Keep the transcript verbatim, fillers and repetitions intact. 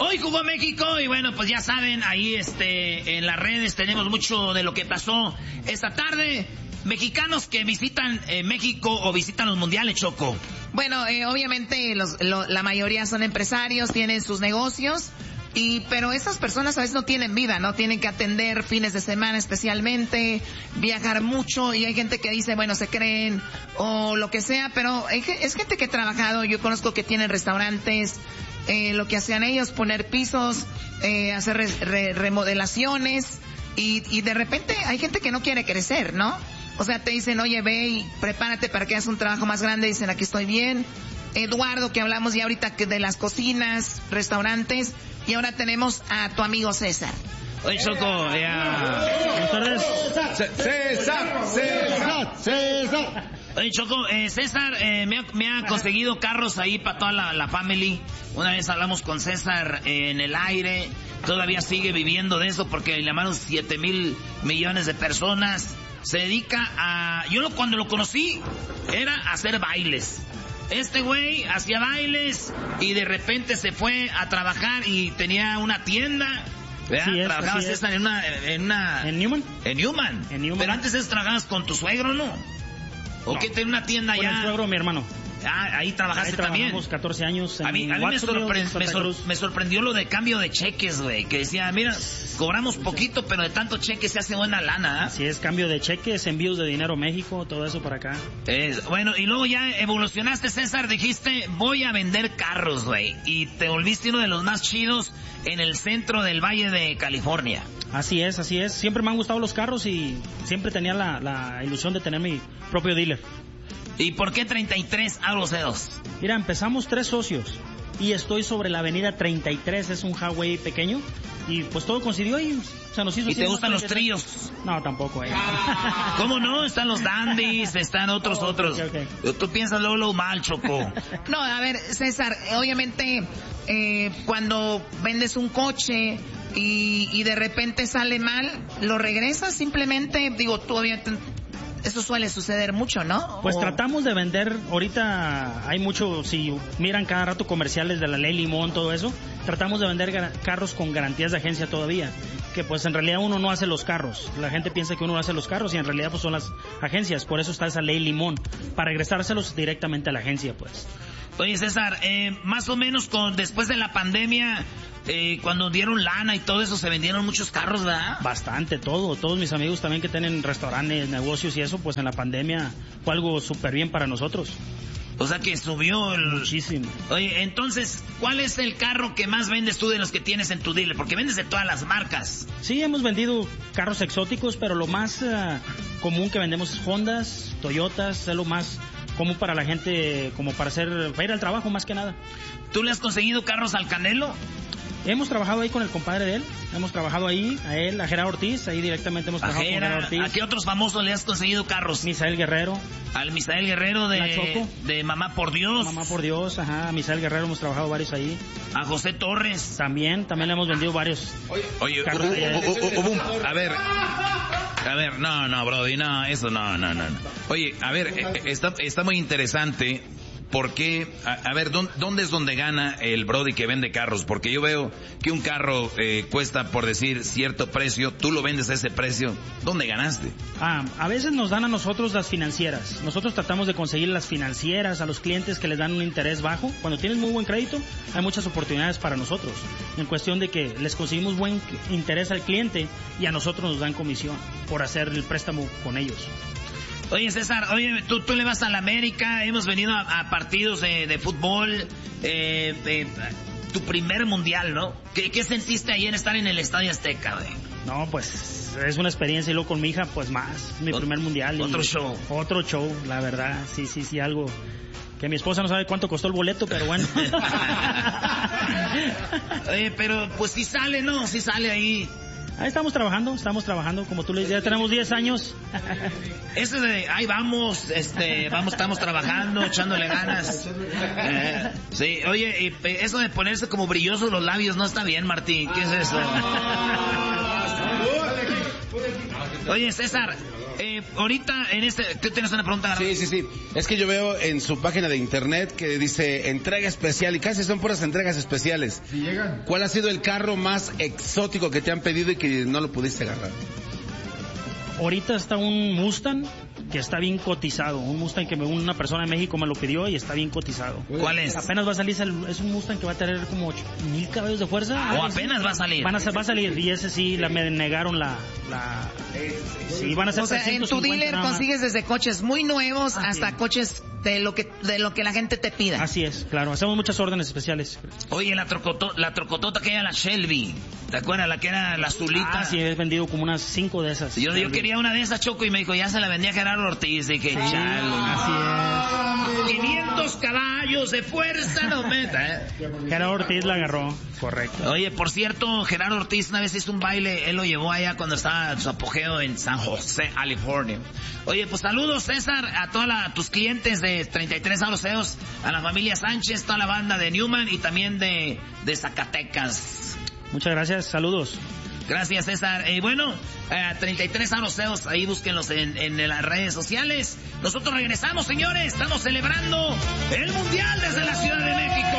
Hoy jugó México y bueno, pues ya saben, ahí este en las redes tenemos mucho de lo que pasó esta tarde. Mexicanos que visitan eh, México o visitan los mundiales, Choco. Bueno, eh, obviamente los, lo, la mayoría son empresarios, tienen sus negocios, y pero esas personas a veces no tienen vida, ¿no? Tienen que atender fines de semana especialmente, viajar mucho, y hay gente que dice, bueno, se creen o lo que sea, pero es gente que ha trabajado. Yo conozco que tienen restaurantes, eh, lo que hacían ellos, poner pisos, eh, hacer re, re, remodelaciones, y, y de repente hay gente que no quiere crecer, ¿no? O sea, te dicen, oye, ve y prepárate para que hagas un trabajo más grande. Dicen, aquí estoy bien. Eduardo, que hablamos ya ahorita que de las cocinas, restaurantes. Y ahora tenemos a tu amigo César. Oye, Choco, ya... César, César, César, César. Oye, Choco, eh, César eh, me, ha, me ha conseguido carros ahí para toda la, la family. Una vez hablamos con César eh, en el aire. Todavía sigue viviendo de eso porque le llamaron siete mil millones de personas. Se dedica a... Yo lo, cuando lo conocí era hacer bailes. Este güey hacía bailes y de repente se fue a trabajar y tenía una tienda. Sí es, trabajabas es. en una, en una... ¿En Newman? En Newman. En Newman. Pero antes es trabajabas con tu suegro, ¿no? ¿O no. que tenía una tienda con allá? Con el suegro de mi hermano. Ah, ahí trabajaste ahí también. catorce años en A mí, a mí me, sorpre me, sor me sorprendió lo de cambio de cheques, güey. Que decía, mira, cobramos poquito, pero de tanto cheque se hace buena lana, ¿eh? Así es, cambio de cheques, envíos de dinero a México, todo eso para acá. Es, bueno, y luego ya evolucionaste, César, dijiste, voy a vender carros, güey. Y te volviste uno de los más chidos en el centro del Valle de California. Así es, así es. Siempre me han gustado los carros y siempre tenía la, la ilusión de tener mi propio dealer. ¿Y por qué treinta y tres Aurocedos? Mira, empezamos tres socios y estoy sobre la avenida treinta y tres, es un highway pequeño y pues todo coincidió y se nos hizo... ¿Y te gustan los tríos? No, tampoco. Eh. ¿Cómo no? Están los dandies, están otros, oh, otros. Okay, okay. Tú piensas luego lo mal, Choco. No, a ver, César, obviamente eh, cuando vendes un coche y, y de repente sale mal, ¿lo regresas simplemente? Digo, tú obviamente... Eso suele suceder mucho, ¿no? Pues o... tratamos de vender, ahorita hay mucho, si miran cada rato comerciales de la ley Limón, todo eso, tratamos de vender carros con garantías de agencia todavía, que pues en realidad uno no hace los carros, la gente piensa que uno hace los carros y en realidad pues son las agencias, por eso está esa ley Limón, para regresárselos directamente a la agencia, pues. Oye, César, eh, más o menos con después de la pandemia, eh, cuando dieron lana y todo eso, se vendieron muchos carros, ¿verdad? Bastante, todo. Todos mis amigos también que tienen restaurantes, negocios y eso, pues en la pandemia fue algo súper bien para nosotros. O sea que subió el... Muchísimo. Oye, entonces, ¿cuál es el carro que más vendes tú de los que tienes en tu dealer? Porque vendes de todas las marcas. Sí, hemos vendido carros exóticos, pero lo más uh, común que vendemos es Hondas, Toyotas, es lo más... común para la gente, como para hacer, para ir al trabajo más que nada. ¿Tú le has conseguido carros al Canelo? Hemos trabajado ahí con el compadre de él, hemos trabajado ahí, a él, a Gerardo Ortiz, ahí directamente hemos trabajado Ajera, con Gerardo Ortiz. ¿A qué otros famosos le has conseguido carros? Misael Guerrero. Al Misael Guerrero de, de Mamá por Dios. Mamá por Dios, ajá, a Misael Guerrero hemos trabajado varios ahí. A José Torres. También, también le hemos vendido varios. Oye, oye carros uh, uh, uh, uh, uh, a ver, a ver, no, no, Brody, no, eso no, no, no. Oye, a ver, eh, está, está muy interesante. Porque, a, a ver, ¿dónde, ¿dónde es donde gana el Brody que vende carros? Porque yo veo que un carro eh, cuesta, por decir, cierto precio, tú lo vendes a ese precio, ¿dónde ganaste? Ah, a veces nos dan a nosotros las financieras. Nosotros tratamos de conseguir las financieras a los clientes que les dan un interés bajo. Cuando tienes muy buen crédito, hay muchas oportunidades para nosotros. En cuestión de que les conseguimos buen interés al cliente y a nosotros nos dan comisión por hacer el préstamo con ellos. Oye, César, oye, tú, tú le vas a la América, hemos venido a, a partidos de, de fútbol, eh, eh, tu primer mundial, ¿no? ¿Qué, ¿Qué sentiste ayer estar en el Estadio Azteca, güey? No, pues es una experiencia y luego con mi hija, pues más, mi primer mundial. Otro y show. Otro show, la verdad, sí, sí, sí, algo que mi esposa no sabe cuánto costó el boleto, pero bueno. Oye, pero pues sí sale, ¿no? Sí sale ahí. Ahí estamos trabajando, estamos trabajando, como tú le dices, ya tenemos diez años. Eso de, ahí vamos, este, vamos, estamos trabajando, echándole ganas. Eh, sí, oye, y eso de ponerse como brillosos los labios no está bien, Martín, ¿qué es eso? Oye, César, eh, ahorita en este, ¿tú tienes una pregunta? Sí, sí, sí. Es que yo veo en su página de internet que dice entrega especial y casi son puras entregas especiales. Si llegan. ¿Cuál ha sido el carro más exótico que te han pedido y que no lo pudiste agarrar? Ahorita está un Mustang que está bien cotizado. Un Mustang que me, una persona de México me lo pidió y está bien cotizado. ¿Cuál es? Apenas va a salir, es un Mustang que va a tener como ocho mil caballos de fuerza. ¿O apenas va a salir? Van a, va a salir y ese sí, la, me negaron la... la sí, van a ser o sea, en tu dealer consigues desde coches muy nuevos ah, hasta sí. coches de lo que de lo que la gente te pida. Así es, claro. Hacemos muchas órdenes especiales. Oye, la, trocoto, la trocotota que era la Shelby, ¿te acuerdas? La que era la azulita. Ah, sí, he vendido como unas cinco de esas. Yo, yo quería una de esas, Choco, y me dijo, ya se la vendía Gerardo Ortiz. Dije, sí, chalo. Así es. quinientos caballos de fuerza, no meta, ¿eh? Gerardo Ortiz la agarró, correcto. Oye, por cierto, Gerardo Ortiz una vez hizo un baile, él lo llevó allá cuando estaba en su apogeo en San José, California. Oye, pues saludos, César, a todos tus clientes de treinta y tres Sauroseos, a la familia Sánchez, toda la banda de Newman y también de, de Zacatecas. Muchas gracias, saludos. Gracias, César. Y eh, bueno, eh, treinta y tres Sauroseos, ahí búsquenlos en, en las redes sociales. Nosotros regresamos, señores, estamos celebrando el Mundial desde la Ciudad de México.